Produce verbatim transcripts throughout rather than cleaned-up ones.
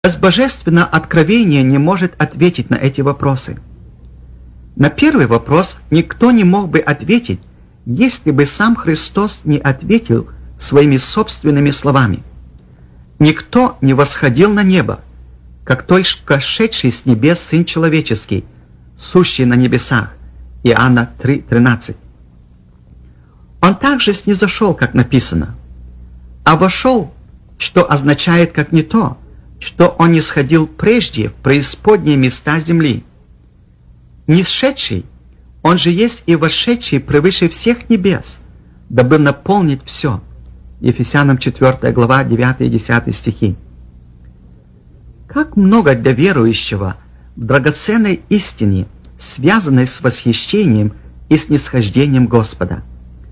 Божественное откровение не может ответить на эти вопросы. На первый вопрос никто не мог бы ответить, если бы сам Христос не ответил своими собственными словами. Никто не восходил на небо, как только шедший с небес Сын Человеческий, сущий на небесах. Иоанна три тринадцать. Он также снизошел, как написано, а вошел, что означает как не то, что он не сходил прежде в преисподние места земли. Нисшедший, он же есть и вошедший превыше всех небес, дабы наполнить все. Ефесянам четвёртая глава, девятый и десятый стихи. Как много для верующего в драгоценной истине, связанной с восхищением и снисхождением Господа.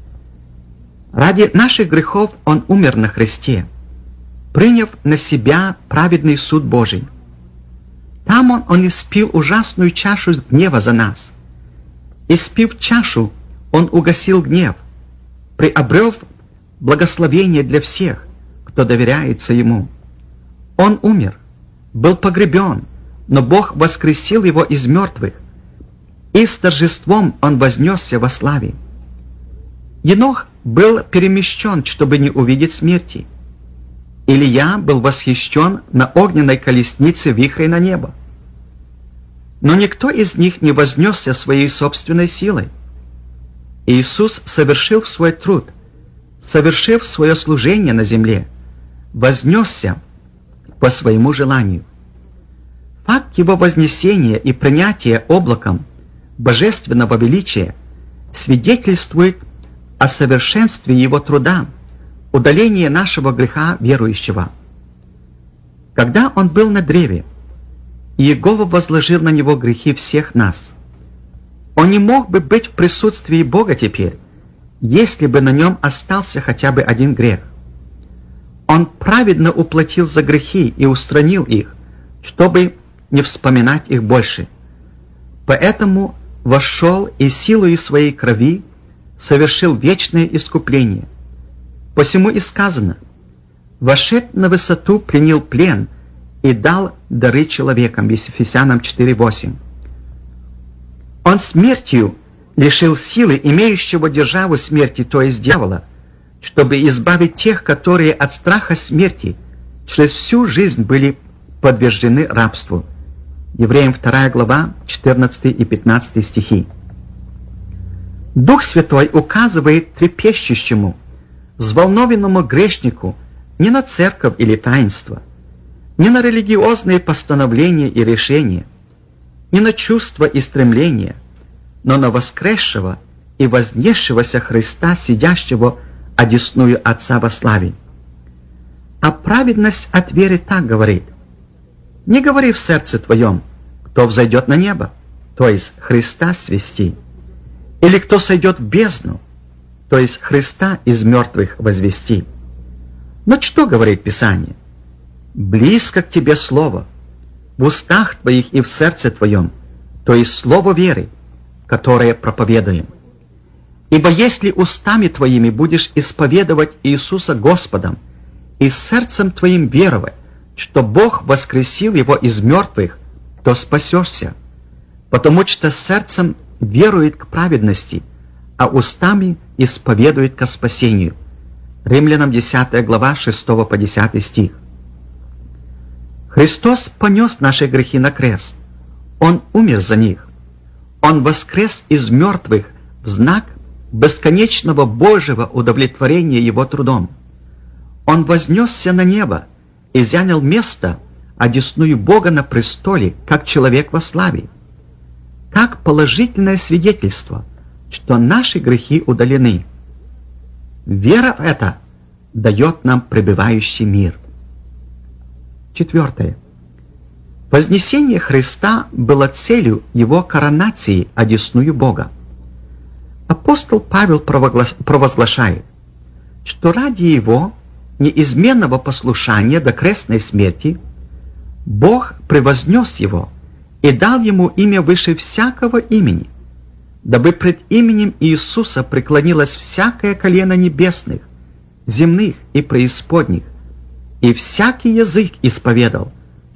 Ради наших грехов Он умер на Христе, приняв на себя праведный суд Божий. Там Он, он испил ужасную чашу гнева за нас. Испив чашу, Он угасил гнев, приобрел благословение для всех, кто доверяется Ему. Он умер, был погребен, но Бог воскресил Его из мертвых, и с торжеством Он вознесся во славе. Енох был перемещен, чтобы не увидеть смерти. Илия был восхищен на огненной колеснице вихрей на небо. Но никто из них не вознесся своей собственной силой. Иисус совершил свой труд, совершив свое служение на земле, вознесся по своему желанию. Факт Его вознесения и принятия облаком божественного величия свидетельствует о совершенстве Его труда, удалении нашего греха верующего. Когда Он был на древе, Иегова возложил на Него грехи всех нас. Он не мог бы быть в присутствии Бога теперь, если бы на Нем остался хотя бы один грех. Он праведно уплатил за грехи и устранил их, чтобы не вспоминать их больше. Поэтому вошел и силою своей крови совершил вечное искупление. Посему и сказано: «Вошед на высоту, принял плен и дал дары человекам». Ефесянам четыре восемь. Он смертью лишил силы имеющего державу смерти, то есть дьявола, чтобы избавить тех, которые от страха смерти через всю жизнь были подвержены рабству. Евреям вторая глава, четырнадцатый и пятнадцатый стихи. Дух Святой указывает трепещущему, взволнованному грешнику не на церковь или таинство, не на религиозные постановления и решения, не на чувства и стремления, но на воскресшего и вознесшегося Христа, сидящего одесную Отца во славе. А праведность от веры так говорит: «Не говори в сердце твоем, кто взойдет на небо, то есть Христа свести, или кто сойдет в бездну, то есть Христа из мертвых возвести». Но что говорит Писание? «Близко к тебе Слово, в устах твоих и в сердце твоем, то есть Слово веры, которое проповедуем. Ибо если устами твоими будешь исповедовать Иисуса Господом и сердцем твоим веровать, что Бог воскресил Его из мертвых, то спасешься, потому что сердцем верует к праведности, а устами исповедует ко спасению». Римлянам десятая глава, шестого по десятый стих. Христос понес наши грехи на крест. Он умер за них. Он воскрес из мертвых в знак бесконечного Божьего удовлетворения Его трудом. Он вознесся на небо и занял место, одесную Бога на престоле, как человек во славе, как положительное свидетельство, что наши грехи удалены. Вера эта дает нам пребывающий мир. Четвертое. Вознесение Христа было целью Его коронации одесную Бога. Апостол Павел провозглашает, что ради Его неизменного послушания до крестной смерти Бог превознес Его и дал Ему имя выше всякого имени, дабы пред именем Иисуса преклонилось всякое колено небесных, земных и преисподних, и всякий язык исповедал,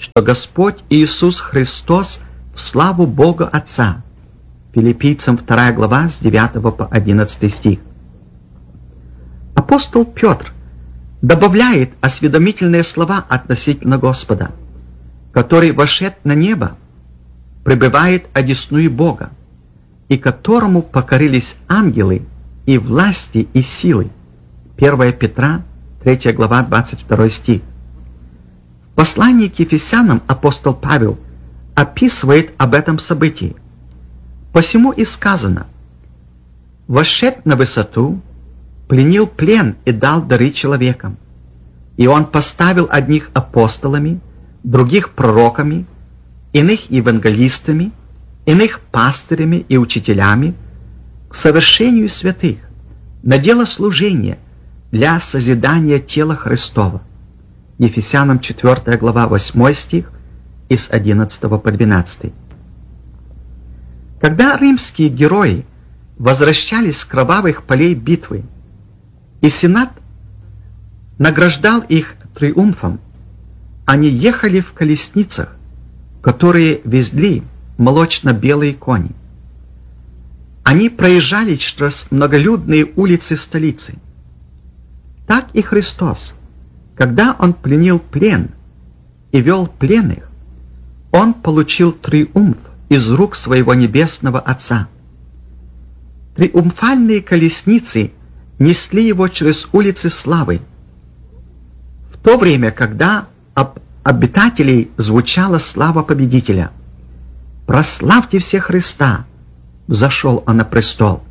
что Господь Иисус Христос в славу Бога Отца. Филиппийцам вторая глава с девятого по одиннадцатый стих. Апостол Петр добавляет осведомительные слова относительно Господа, который вошед на небо, пребывает одесную Бога, и которому покорились ангелы и власти и силы. первое Петра, третья глава, двадцать второй стих. В послании к Ефесянам апостол Павел описывает об этом событии. Посему и сказано: «Вошед на высоту, пленил плен и дал дары человекам. И он поставил одних апостолами, других пророками, иных евангелистами, иных пастырями и учителями к совершению святых, на дело служения для созидания тела Христова». Ефесянам четвёртая глава, восьмой стих и с одиннадцатого по двенадцатый. Когда римские герои возвращались с кровавых полей битвы, и Сенат награждал их триумфом, они ехали в колесницах, которые везли молочно-белые кони. Они проезжали через многолюдные улицы столицы. Так и Христос, когда Он пленил плен и вел пленных, Он получил триумф из рук Своего Небесного Отца. Триумфальные колесницы несли Его через улицы славы, в то время, когда об обитателей звучала слава победителя: «Прославьте все Христа, взошел Он на престол».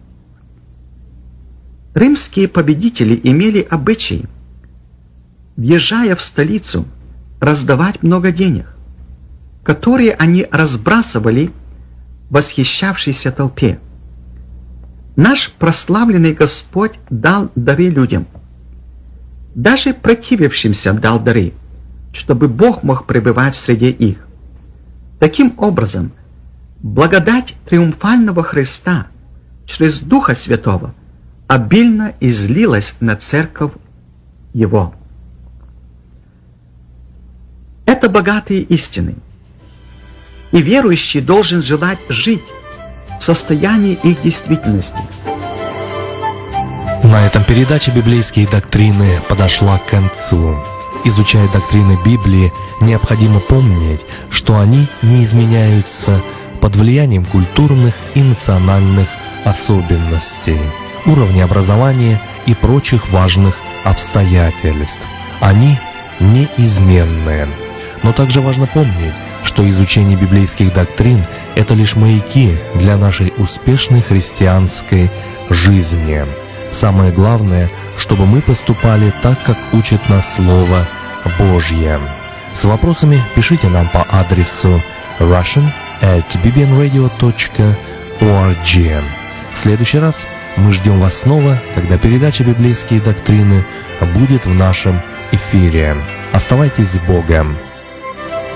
Римские победители имели обычай, въезжая в столицу, раздавать много денег, которые они разбрасывали в восхищавшейся толпе. Наш прославленный Господь дал дары людям, даже противившимся дал дары, чтобы Бог мог пребывать в среде их. Таким образом, благодать триумфального Христа через Духа Святого обильно излилась на церковь Его. Это богатые истины, и верующий должен желать жить в состоянии их действительности. На этом передача «Библейские доктрины» подошла к концу. Изучая доктрины Библии, необходимо помнить, что они не изменяются под влиянием культурных и национальных особенностей, уровня образования и прочих важных обстоятельств. Они неизменны. Но также важно помнить, что изучение библейских доктрин – это лишь маяки для нашей успешной христианской жизни. Самое главное, чтобы мы поступали так, как учит нас Слово Божье. С вопросами пишите нам по адресу russian at bbnradio dot org. В следующий раз мы ждем вас снова, когда передача «Библейские доктрины» будет в нашем эфире. Оставайтесь с Богом!